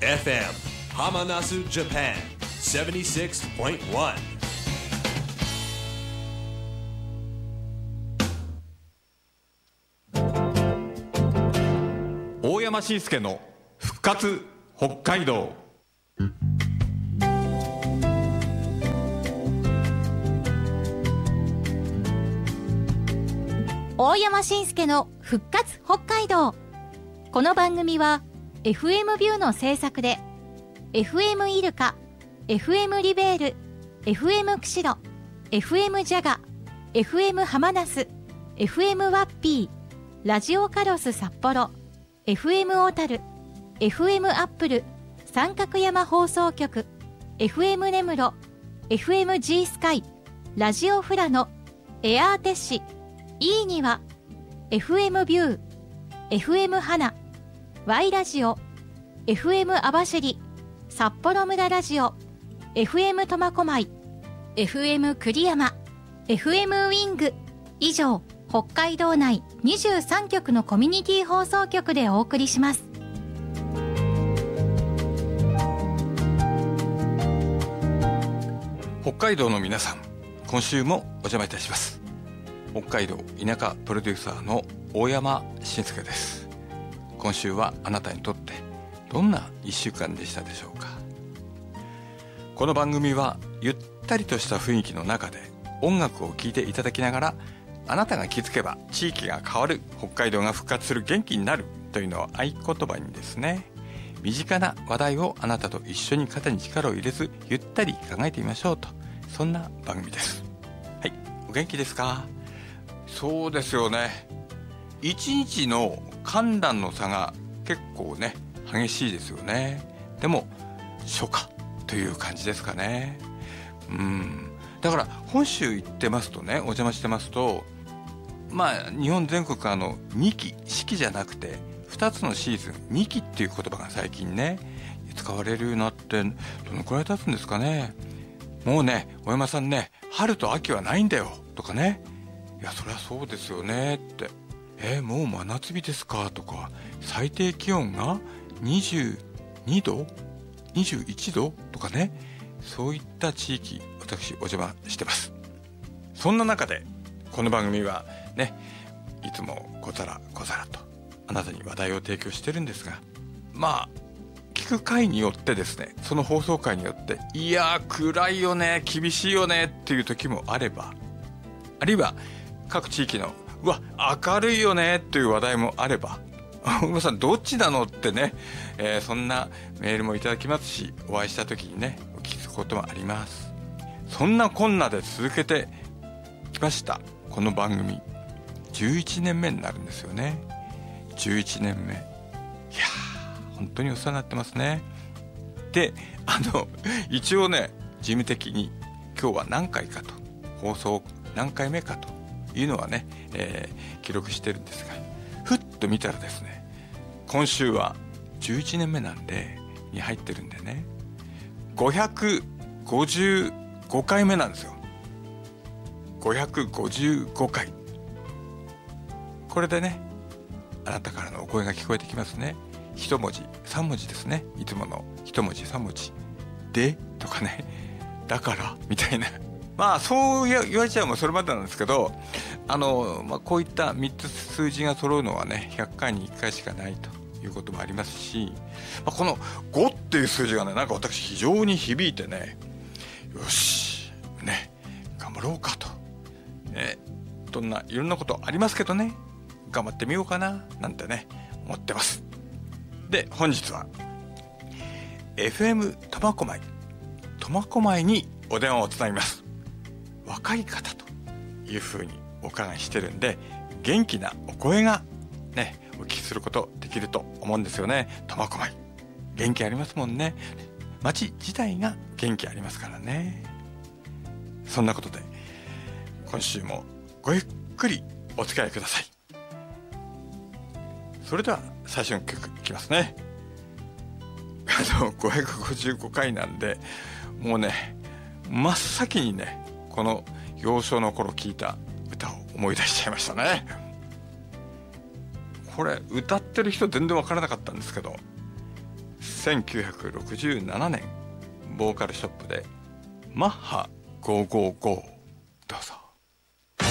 FM Hamanasu Japan 76.1 大山慎介の復活北海道。 大山慎介の復活北海道。この番組は FM ビューの制作で FM イルカ、FM リベール、FM 釧路、FM ジャガ、FM ハマナス、FM ワッピー、ラジオカロス札幌、FM 小樽、FM アップル、三角山放送局、FM 根室、FM G スカイ、ラジオフラノ、エアーテッシ、いいには FM ビュー、FM 花、Y ラジオ、FM 網走、札幌村ラジオ、FM 苫小牧、FM 栗山、FM ウィング、以上北海道内23局のコミュニティ放送局でお送りします。 北海道の皆さん、今週もお邪魔いたします。北海道田舎プロデューサーの大山慎介です。今週はあなたにとってどんな1週間でしたでしょうか。この番組はゆったりとした雰囲気の中で音楽を聴いていただきながら、あなたが気づけば地域が変わる、北海道が復活する、元気になるというのを合言葉にですね、身近な話題をあなたと一緒に肩に力を入れずゆったり考えてみましょうと、そんな番組です。はい、お元気ですか。そうですよね。一日の寒暖の差が結構ね激しいですよね。でも初夏という感じですかね。だから本州行ってますとね、お邪魔してますと、日本全国2期、四季じゃなくて2つのシーズン、2期っていう言葉が最近ね使われるようになって、どのくらい経つんですかね。もうね、大山さんね、春と秋はないんだよとかね、いやそりゃそうですよねって、もう真夏日ですかとか、最低気温が22度21度とかね、そういった地域、私お邪魔してます。そんな中でこの番組はね、いつも小皿小皿とあなたに話題を提供してるんですが、聞く回によってですね、その放送回によって、いや暗いよね、厳しいよねっていう時もあれば、あるいは各地域の明るいよねっていう話題もあれば、皆さんどっちなのってね、そんなメールもいただきますし、お会いした時にねお聞きすることもあります。そんなこんなで続けてきましたこの番組、11年目になるんですよね。11年目、いや本当にお世話になってますね。で、一応ね、事務的に今日は何回かと、放送何回目かというのはね、記録してるんですが、ふっと見たらですね、今週は11年目なんでに入ってるんでね、555回目なんですよ。555回。これでね、あなたからのお声が聞こえてきますね。一文字3文字ですね。いつもの一文字3文字でとかね、だからみたいな、そう言われちゃうもそれまでなんですけど、こういった3つ数字が揃うのはね、100回に1回しかないということもありますし、この5っていう数字がね、なんか私非常に響いてね、よしね、頑張ろうかと、どんないろんなことありますけどね、頑張ってみようかななんてね思ってます。で、本日は FM 苫小牧にお電話をつなぎます。若い方というふうにお伺いしてるんで、元気なお声がねお聞きすることできると思うんですよね。苫小牧元気ありますもんね。町自体が元気ありますからね。そんなことで今週もごゆっくりお付き合いください。それでは最初の曲いきますね。555回なんで、もうね真っ先にね、この幼少の頃聴いた歌を思い出しちゃいましたね。これ歌ってる人全然わからなかったんですけど、 1967年ボーカルショップでマッハ555、どうぞ。